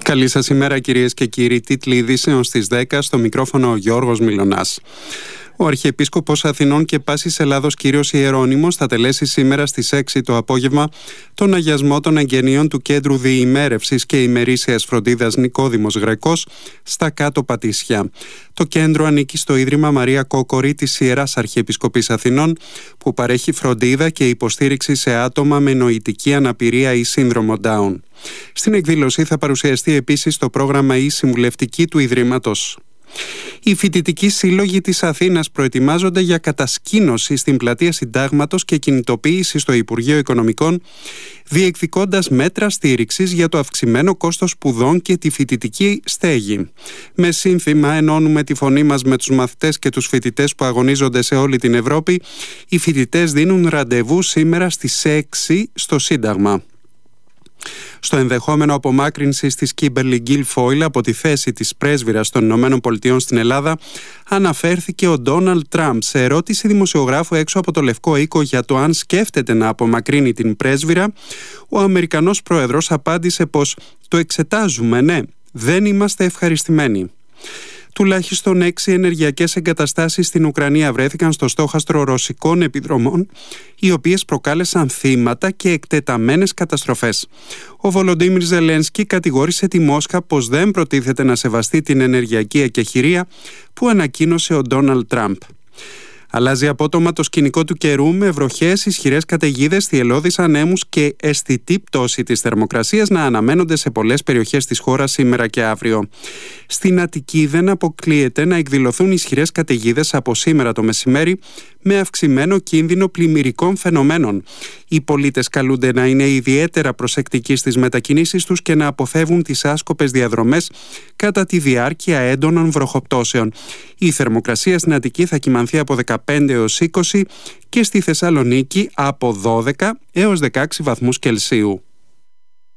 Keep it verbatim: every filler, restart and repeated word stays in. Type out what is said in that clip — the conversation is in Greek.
Καλή σας ημέρα κυρίες και κύριοι. Τίτλοι ειδήσεων στις δέκα, στο μικρόφωνο ο Γιώργος Μιλωνάς. Ο Αρχιεπίσκοπος Αθηνών και Πάσης Ελλάδος κύριος Ιερώνυμος θα τελέσει σήμερα στις έξι το απόγευμα τον αγιασμό των εγγενείων του Κέντρου Διημέρευσης και Ημερήσιας Φροντίδας Νικόδημος Γρεκός στα Κάτω Πατήσια. Το κέντρο ανήκει στο Ίδρυμα Μαρία Κόκορη της Ιεράς Αρχιεπισκοπής Αθηνών, που παρέχει φροντίδα και υποστήριξη σε άτομα με νοητική αναπηρία ή σύνδρομο Down. Στην εκδήλωση θα παρουσιαστεί επίσης το πρόγραμμα «Η Συμβουλευτική» του Ιδρύματος. Οι φοιτητικοί σύλλογοι της Αθήνας προετοιμάζονται για κατασκήνωση στην πλατεία Συντάγματος και κινητοποίηση στο Υπουργείο Οικονομικών, διεκδικώντας μέτρα στήριξης για το αυξημένο κόστος σπουδών και τη φοιτητική στέγη. Με σύνθημα «Ενώνουμε τη φωνή μας με τους μαθητές και τους φοιτητές που αγωνίζονται σε όλη την Ευρώπη», οι φοιτητές δίνουν ραντεβού σήμερα στις έξι στο Σύνταγμα. Στο ενδεχόμενο απομάκρυνσης της Κίμπερλι Γκίλφόιλ από τη θέση της πρέσβυρας των Ηνωμένων Πολιτειών στην Ελλάδα, αναφέρθηκε ο Ντόναλντ Τραμπ σε ερώτηση δημοσιογράφου έξω από το Λευκό Οίκο για το αν σκέφτεται να απομακρύνει την πρέσβυρα. Ο Αμερικανός πρόεδρος απάντησε πως «το εξετάζουμε, ναι, δεν είμαστε ευχαριστημένοι». Τουλάχιστον έξι ενεργειακές εγκαταστάσεις στην Ουκρανία βρέθηκαν στο στόχαστρο ρωσικών επιδρομών, οι οποίες προκάλεσαν θύματα και εκτεταμένες καταστροφές. Ο Βολοντίμιρ Ζελένσκι κατηγόρησε τη Μόσχα πως δεν προτίθεται να σεβαστεί την ενεργειακή εκεχηρία που ανακοίνωσε ο Ντόναλντ Τραμπ. Αλλάζει απότομα το σκηνικό του καιρού, με βροχές, ισχυρές καταιγίδες, θυελλώδεις ανέμους και αισθητή πτώση της θερμοκρασίας να αναμένονται σε πολλές περιοχές της χώρας σήμερα και αύριο. Στην Αττική δεν αποκλείεται να εκδηλωθούν ισχυρές καταιγίδες από σήμερα το μεσημέρι, με αυξημένο κίνδυνο πλημμυρικών φαινομένων. Οι πολίτες καλούνται να είναι ιδιαίτερα προσεκτικοί στις μετακινήσεις τους και να αποφεύγουν τις άσκοπες διαδρομές κατά τη διάρκεια έντονων βροχοπτώσεων. Η θερμοκρασία στην Αττική θα κυμανθεί από δεκαπέντε έως είκοσι και στη Θεσσαλονίκη από δώδεκα έως δεκαέξι βαθμούς Κελσίου.